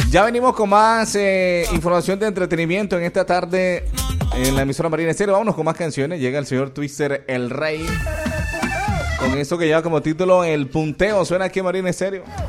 Ya venimos con más información de entretenimiento en esta tarde en la emisora Marina Estéreo. Vámonos con más canciones. Llega el señor Twister, el rey, con eso que lleva como título El Punteo. Suena aquí en Marina Estéreo.